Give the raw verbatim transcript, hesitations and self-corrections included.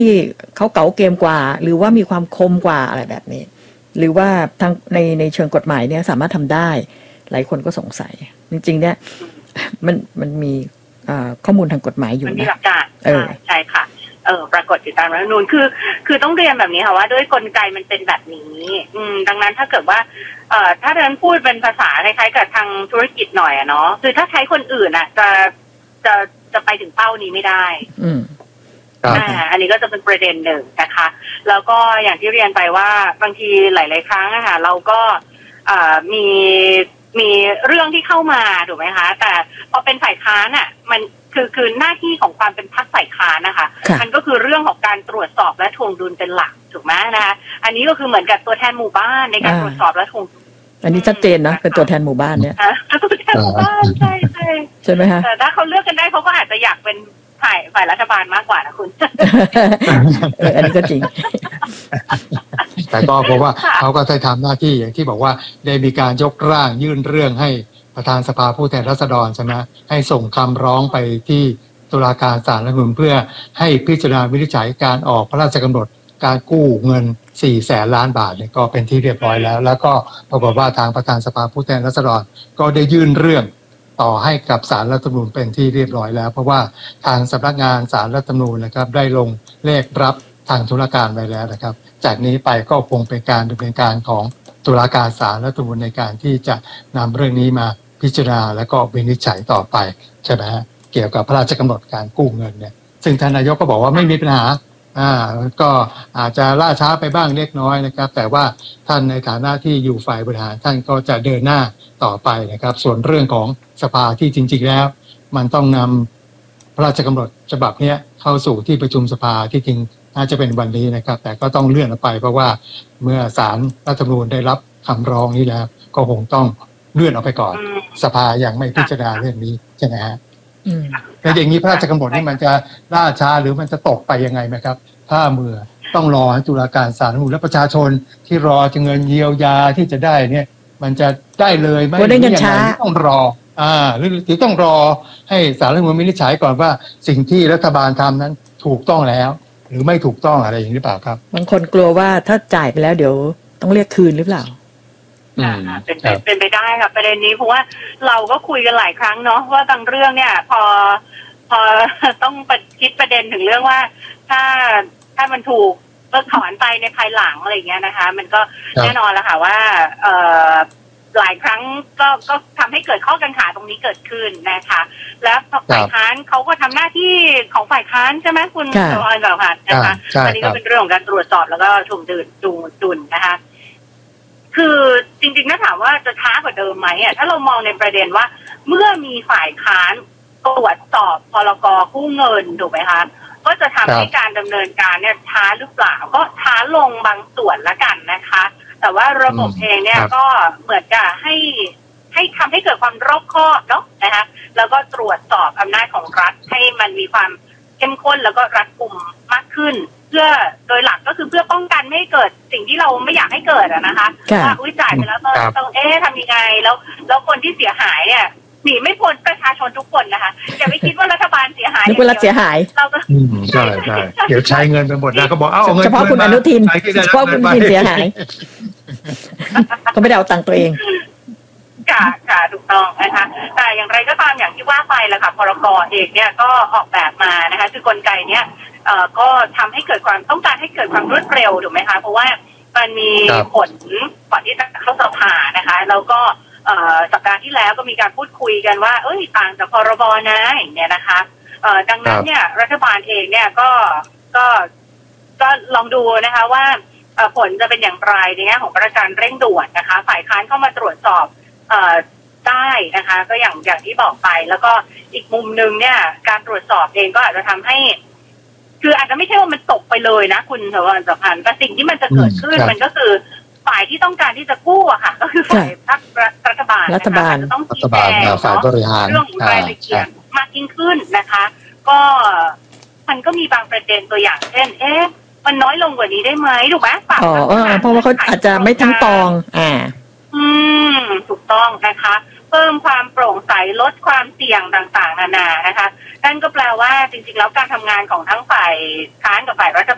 ที่เขาเก๋าเกมกว่าหรือว่ามีความคมกว่าอะไรแบบนี้หรือว่าทางในในเชิงกฎหมายเนี่ยสามารถทำได้หลายคนก็สงสัยจริงๆเนี่ยมันมันมีข้อมูลทางกฎหมายอยู่นะมันมีหลักการใช่ค่ะเออปรากฏอยู่ตามรัฐธรรมนูญคือคือต้องเรียนแบบนี้ค่ะว่าด้วยกลไกมันเป็นแบบนี้อืมดังนั้นถ้าเกิดว่าเอ่อถ้าเดินพูดเป็นภาษาคล้ายๆกับทางธุรกิจหน่อยอะเนาะคือถ้าใช้คนอื่นอะจะจะจะไปถึงเป้านี้ไม่ได้อืมอ่าอันนี้ก็จะเป็นประเด็นหนึ่งนะคะแล้วก็อย่างที่เรียนไปว่าบางทีหลายๆครั้งอะค่ะเราก็อ่ามีมีเรื่องที่เข้ามาถูกไหมคะแต่พอเป็นฝ่ายค้านอ่ะมันคือคือหน้าที่ของความเป็นพรรคฝ่ายค้านนะคะมันก็คือเรื่องของการตรวจสอบและทวงดุลเป็นหลักถูกไหมนะคะอันนี้ก็คือเหมือนกับตัวแทนหมู่บ้านในการตรวจสอบและทวงดุลอันนี้ชัดเจนนะเป็นตัวแทนหมู่บ้านเนี่ยตัวแทนหมู่บ้านใช่ใช่ใช่ไหมคะแต่ถ้าเขาเลือกกันได้เขาก็อาจจะอยากเป็นฝ่ายฝ่ายรัฐบาลมากกว่านะคุณเอออันนี้ก็จริงแต่ก็เพราะว่าเขาก็ได้ทำหน้าที่อย่างที่บอกว่าได้มีการยกร่างยื่นเรื่องให้ประธานสภาผู้แทนราษฎรใช่ไหมให้ส่งคำร้องไปที่ตุลาการศาลรัฐธรรมนูญเพื่อให้พิจารณาวินิจฉัยการออกพระราชกำหนดการกู้เงินสี่แสนล้านบาทเนี่ยก็เป็นที่เรียบร้อยแล้วแล้วก็ปรากฏว่าทางประธานสภาผู้แทนราษฎรก็ได้ยื่นเรื่องต่อให้กับศาลรัฐธรรมนูญเป็นที่เรียบร้อยแล้วเพราะว่าทางสำนักงานศาลรัฐธรรมนูญนะครับได้ลงเลขรับทางตุลาการไว้แล้วนะครับจากนี้ไปก็คงเป็นการดำเนินการของตุลาการศาลรัฐธรรมนูญในการที่จะนำเรื่องนี้มาพิจารณาและก็วินิจฉัยต่อไปใช่ไหมฮะเกี่ยวกับพระราชกำหนดการกู้เงินเนี่ยซึ่งท่านนายกก็บอกว่าไม่มีปัญหาอ่าก็อาจจะล่าช้าไปบ้างเล็กน้อยนะครับแต่ว่าท่านในฐานะที่อยู่ฝ่ายบริหารท่านก็จะเดินหน้าต่อไปนะครับส่วนเรื่องของสภาที่จริงๆแล้วมันต้องนำพระราชกำหนดฉบับนี้เข้าสู่ที่ประชุมสภาที่จริงน่าจะเป็นวันนี้นะครับแต่ก็ต้องเลื่อนออกไปเพราะว่าเมื่อศาลรัฐธรรมนูญได้รับคำร้องนี้แล้วก็คงต้องเลื่อนออกไปก่อนสภายังไม่พิจารณาเรื่องนี้ใช่ไหมฮะแล้วอย่างนี้พระราชกำหนดนี่มันจะล่าช้าหรือมันจะตกไปยังไงไหมครับถ้าเมื่อต้องรอให้ตุลาการศาลรัฐธรรมนูญและประชาชนที่รอจะเงินเยียวยาที่จะได้เนี่ยมันจะได้เลยไหมหรือยังไงต้องรออ่าหรือหรือต้องรอให้ศาลรัฐธรรมนูญวินิจฉัยก่อนว่าสิ่งที่รัฐบาลทำนั้นถูกต้องแล้วหรือไม่ถูกต้องอะไรอย่างนี้หรือเปล่าครับบางคนกลัวว่าถ้าจ่ายไปแล้วเดี๋ยวต้องเรียกคืนหรือเปล่าอ่าเป็นไปเป็นไปได้ค่ะประเด็นนี้เพราะว่าเราก็คุยกันหลายครั้งเนาะว่าบางเรื่องเนี่ยพอพอต้องคิดประเด็นถึงเรื่องว่าถ้าถ้ามันถูกเพิกถอนไปในภายหลังอะไรอย่างเงี้ยนะคะมันก็แน่นอนแล้วค่ะว่าเอ่อหลายครั้งก็ก็ทำให้เกิดข้อกังขาตรงนี้เกิดขึ้นนะคะแล้วฝ่ายค้านเขาก็ทำหน้าที่ของฝ่ายค้านใช่ไหมคุณสมรแบบค่ะนะคะอันนี้ก็เป็นเรื่องของการตรวจสอบแล้วก็ถ่วงดุลดูดุลนะคะคือจริงๆถ้าถามว่าจะช้ากว่าเดิมไหมอ่ะถ้าเรามองในประเด็นว่าเมื่อมีฝ่ายค้านตรวจสอบพรก.กู้เงินถูกไหมคะก็จะทำให้การดำเนินการเนี่ยช้าหรือเปล่าก็ช้าลงบางส่วนละกันนะคะแต่ว่าระบบเองเนี่ยก็เหมือนกับให้ให้ทำให้เกิดความรอบคอบเนาะนะคะแล้วก็ตรวจสอบอำนาจของรัฐให้มันมีความเข้มข้นแล้วก็รัดกุมมากขึ้นเพื่อโดยหลักก็คือเพื่อป้องกันไม่ให้เกิดสิ่งที่เราไม่อยากให้เกิดอะนะคะว่าอุ้ยจ่ายไปแล้วต้องต้องเอ๊ะทำยังไงแล้วแล้วคนที่เสียหายเนี่ยหนีไม่พ้นประชาชนทุกคนนะคะอย่าไปคิดว่ารัฐบาลเสียหายนึกว่ารัฐเสียหายเราก็ใช่ใช่เดี๋ยวใช้เงินไปหมดแล้วก็บอกเอาเงินเฉพาะคุณอนุทินเฉพาะคุณอนุทินเสียหายก็ไม่ได้เอาตังค์ตัวเองค่ะค่ะถูกต้องนะคะแต่อย่างไรก็ตามอย่างที่ว่าไปแหละค่ะพรก.เองเนี่ยก็ออกแบบมานะคะคือกลไกเนี้ยเอ่อก็ทำให้เกิดความต้องการให้เกิดความรวดเร็วถูกไหมคะเพราะว่ามันมีผลก่อนที่จะเข้าสภานะคะแล้วก็สัปดาห์ที่แล้วก็มีการพูดคุยกันว่าเอ้ยต่างจากพรบนะอย่างเงี้ยนะคะดังนั้นเนี่ยรัฐบาลเองเนี่ยก็ก็ก็ลองดูนะคะว่าผลจะเป็นอย่างไรในแง่ของมาตรการเร่งด่วนนะคะฝ่ายค้านเข้ามาตรวจสอบได้นะคะก็อย่างอย่างที่บอกไปแล้วก็อีกมุมนึงเนี่ยการตรวจสอบเองก็อาจจะทำให้คืออาจจะไม่ใช่ว่ามันตกไปเลยนะคุณสวัสดิ์สัมพันธ์แต่สิ่งที่มันจะเกิดขึ้นมันก็คือฝ่ายที่ต้องการที่จะกู้อะค่ะก็คือฝ่ายพรรครัฐบาลรัฐบาลจะต้องชี้แจงเรื่องของรายละเอียดมากยิ่งขึ้นนะคะก็มันก็มีบางประเด็นตัวอย่างเช่นเอ๊ะมันน้อยลงกว่านี้ได้ไหมถูกไหมอ๋อเพราะว่าเขาอาจจะไม่ทั้งตองอ่าอืมถูกต้องนะคะเพิ่มความโปร่งใสลดความเสี่ยงต่างๆนานานะคะนั่นก็แปลว่าจริงๆแล้วการทำงานของทั้งฝ่ายค้านกับฝ่ายรัฐบาล